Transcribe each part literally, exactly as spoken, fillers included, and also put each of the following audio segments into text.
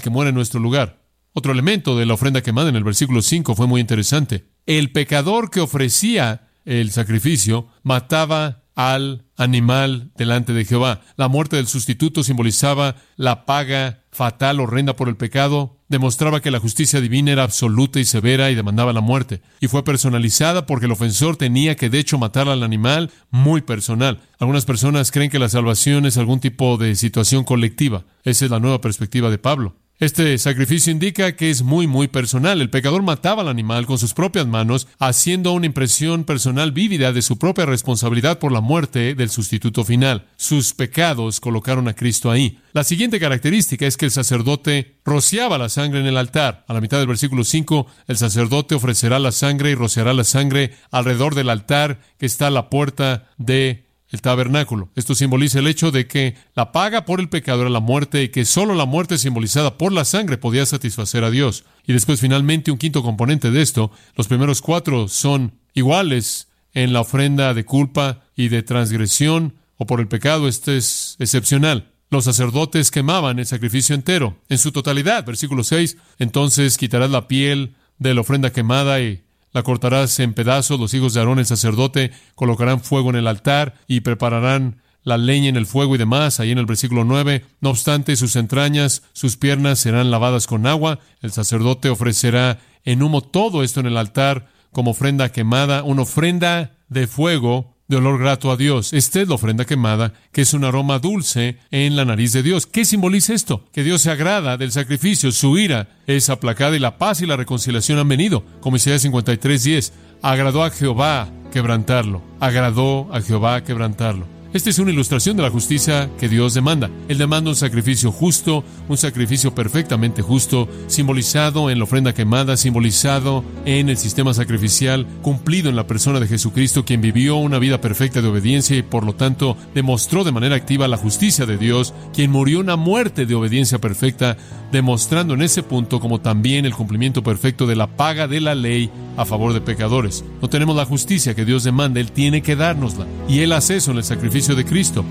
que muera en nuestro lugar. Otro elemento de la ofrenda quemada en el versículo cinco fue muy interesante. El pecador que ofrecía el sacrificio mataba al animal delante de Jehová. La muerte del sustituto simbolizaba la paga fatal, horrenda por el pecado. Demostraba que la justicia divina era absoluta y severa y demandaba la muerte. Y fue personalizada porque el ofensor tenía que, de hecho, matar al animal muy personal. Algunas personas creen que la salvación es algún tipo de situación colectiva. Esa es la nueva perspectiva de Pablo. Este sacrificio indica que es muy, muy personal. El pecador mataba al animal con sus propias manos, haciendo una impresión personal vívida de su propia responsabilidad por la muerte del sustituto final. Sus pecados colocaron a Cristo ahí. La siguiente característica es que el sacerdote rociaba la sangre en el altar. A la mitad del versículo cinco, el sacerdote ofrecerá la sangre y rociará la sangre alrededor del altar que está a la puerta de el tabernáculo. Esto simboliza el hecho de que la paga por el pecado era la muerte y que solo la muerte simbolizada por la sangre podía satisfacer a Dios. Y después, finalmente, un quinto componente de esto. Los primeros cuatro son iguales en la ofrenda de culpa y de transgresión o por el pecado. Este es excepcional. Los sacerdotes quemaban el sacrificio entero, en su totalidad. Versículo seis, entonces quitarás la piel de la ofrenda quemada y la cortarás en pedazos. Los hijos de Aarón, el sacerdote, colocarán fuego en el altar y prepararán la leña en el fuego y demás. Ahí en el versículo nueve, no obstante, sus entrañas, sus piernas serán lavadas con agua. El sacerdote ofrecerá en humo todo esto en el altar como ofrenda quemada, una ofrenda de fuego de olor grato a Dios. Esta es la ofrenda quemada, que es un aroma dulce en la nariz de Dios. ¿Qué simboliza esto? Que Dios se agrada del sacrificio, su ira es aplacada y la paz y la reconciliación han venido. Como Isaías cincuenta y tres, diez, agradó a Jehová quebrantarlo. Agradó a Jehová quebrantarlo. Esta es una ilustración de la justicia que Dios demanda. Él demanda un sacrificio justo, un sacrificio perfectamente justo, simbolizado en la ofrenda quemada, simbolizado en el sistema sacrificial, cumplido en la persona de Jesucristo, quien vivió una vida perfecta de obediencia y por lo tanto demostró de manera activa la justicia de Dios, quien murió una muerte de obediencia perfecta, demostrando en ese punto como también el cumplimiento perfecto de la paga de la ley a favor de pecadores. No tenemos la justicia que Dios demanda, Él tiene que dárnosla. Y Él hace eso en el sacrificio de Cristo.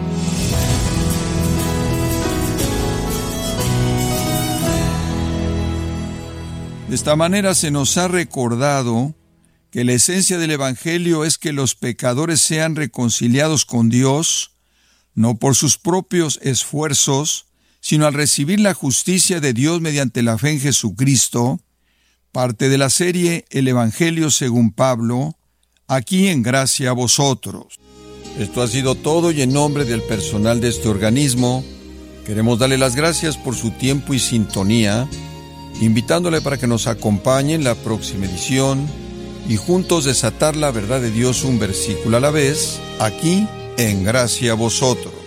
De esta manera se nos ha recordado que la esencia del Evangelio es que los pecadores sean reconciliados con Dios, no por sus propios esfuerzos, sino al recibir la justicia de Dios mediante la fe en Jesucristo, parte de la serie El Evangelio según Pablo, aquí en Gracia a Vosotros. Esto ha sido todo y en nombre del personal de este organismo, queremos darle las gracias por su tiempo y sintonía, invitándole para que nos acompañe en la próxima edición y juntos desatar la verdad de Dios un versículo a la vez, aquí en Gracia a Vosotros.